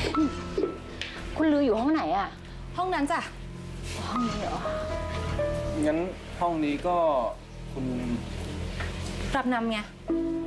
คุณลืออยู่ห้องไหนอะห้องนั้นจ้ะห้องนี้เหรองั้นห้องนี้ก็คุณรับนำไง